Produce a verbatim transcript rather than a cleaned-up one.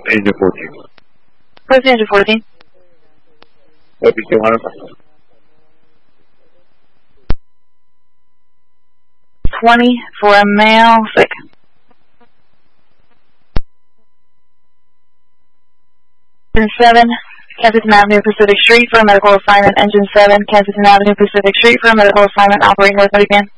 Engine fourteen. Where's engine fourteen? O P two hundred. twenty for a male sick. Engine seven, Kensington Avenue, Pacific Street for a medical assignment. Engine seven, Kensington Avenue, Pacific Street for a medical assignment. Operating with it again.